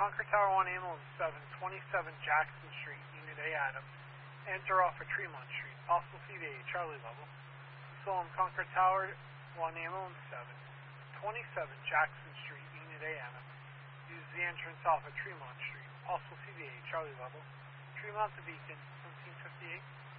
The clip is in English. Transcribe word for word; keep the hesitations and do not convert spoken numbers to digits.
Concord Tower one ambulance seven, twenty-seven Jackson Street, Unit A, Adams. Enter off of Tremont Street, possible C V A, Charlie level. Solon Concord Tower one ambulance seven, twenty-seven Jackson Street, Unit A, Adams. Use the entrance off of Tremont Street, possible C V A, Charlie level. Tremont to Beacon, seventeen fifty-eight.